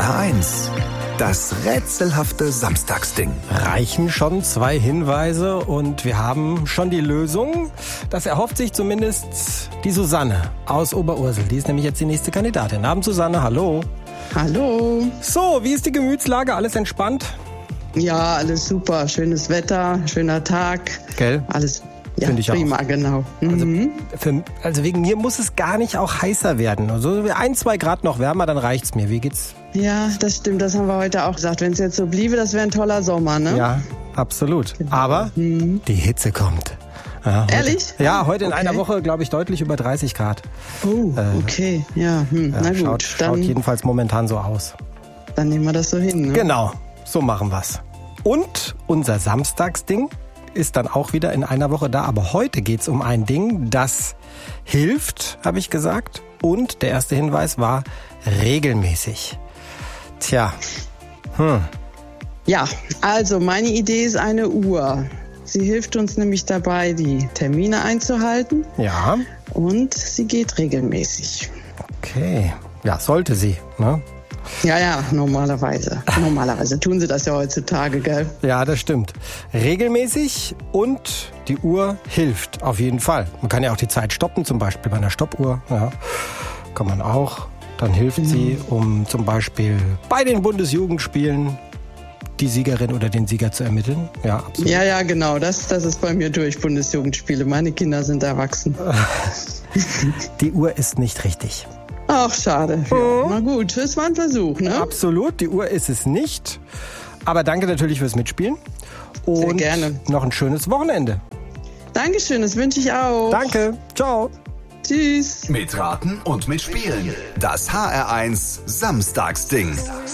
HR1. Das rätselhafte Samstagsding. Reichen schon 2 Hinweise und wir haben schon die Lösung. Das erhofft sich zumindest die Susanne aus Oberursel. Die ist nämlich jetzt die nächste Kandidatin. Abend, Susanne, hallo. Hallo. So, wie ist die Gemütslage? Alles entspannt? Ja, alles super. Schönes Wetter, schöner Tag. Gell? Alles Finde ich prima, auch. Genau. Also wegen mir muss es gar nicht auch heißer werden. Also 1-2 Grad noch wärmer, dann reicht's mir. Wie geht's? Ja, das stimmt. Das haben wir heute auch gesagt. Wenn es jetzt so bliebe, das wäre ein toller Sommer, ne? Ja, absolut. Aber die Hitze kommt. Ja, heute, ehrlich? Ja, heute in einer Woche, glaube ich, deutlich über 30 Grad. Oh, okay. Ja, na gut. Schaut jedenfalls momentan so aus. Dann nehmen wir das so hin, ne? Genau, so machen wir's. Und unser Samstagsding ist dann auch wieder in einer Woche da. Aber heute geht's um ein Ding, das hilft, habe ich gesagt. Und der erste Hinweis war regelmäßig. Tja. Ja, also meine Idee ist eine Uhr. Sie hilft uns nämlich dabei, die Termine einzuhalten. Ja. Und sie geht regelmäßig. Okay. Ja, sollte sie, ne? Ja, normalerweise. Normalerweise tun sie das ja heutzutage, gell? Ja, das stimmt. Regelmäßig und die Uhr hilft auf jeden Fall. Man kann ja auch die Zeit stoppen, zum Beispiel bei einer Stoppuhr. Ja, kann man auch. Dann hilft sie, um zum Beispiel bei den Bundesjugendspielen die Siegerin oder den Sieger zu ermitteln. Ja, absolut. Ja, genau. Das ist bei mir durch, Bundesjugendspiele. Meine Kinder sind erwachsen. Die Uhr ist nicht richtig. Ach, schade. Ja, na gut, es war ein Versuch, ne? Absolut, die Uhr ist es nicht. Aber danke natürlich fürs Mitspielen. Und sehr gerne. Noch ein schönes Wochenende. Dankeschön, das wünsche ich auch. Danke, ciao. Tschüss. Mitraten und mitspielen. Das HR1 Samstagsding.